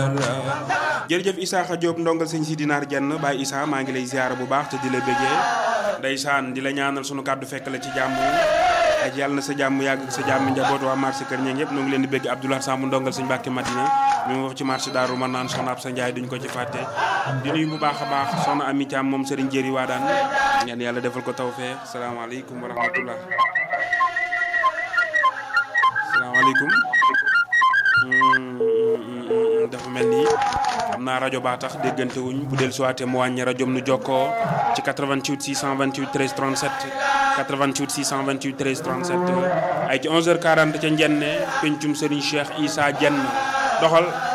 jërëjëf Isaaxa Diop ndongal sëñ si dinaar jenn Baye Issa maa ngi lay ziar bu baax te di la bëggee ndeysaan di la ñaanal sunu kàddu fekk la ci jàmm ak yàlla na sa jàmm yàgg sa jàmm njaboot waa marché kër ñeeng yëpp ñu ngi leen di bëgg Abdoulaye Samb ndongal sëñ Mbàkke Madina mi mu wax ci marché Daaru man naan soxna Absa Ndiaye duñ ko ci fàtte di nuyu bu baax a baax soxna Ami Thiam moom Serigne Jéeri waa daan ngeen yàlla defal ko tawfeex salaamaaleykum wa rahmatullah salaamaaleykum dafa mel ni xam naa rajo baa tax déggante wuñ bu del suwaate mu wàññi rajo nu jokkoo ci 88 628 13 37 88 628 13 37 ay ci 11h40 ca Njenne pencum Serigne Cheikh Issa Diène doxal